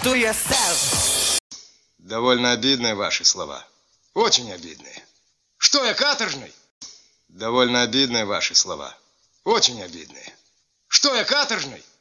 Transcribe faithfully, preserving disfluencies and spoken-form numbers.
to yourself. Довольно обидные ваши слова. Очень обидные. Что я, каторжный? Довольно обидные ваши слова. Очень обидные. Что я, каторжный?